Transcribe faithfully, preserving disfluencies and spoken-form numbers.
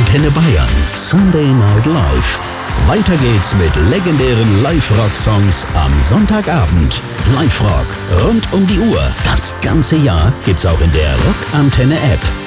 Antenne Bayern. Sunday Night Live. Weiter geht's mit legendären Live-Rock-Songs am Sonntagabend. Live-Rock rund um die Uhr. Das ganze Jahr gibt's auch in der Rock-Antenne-App.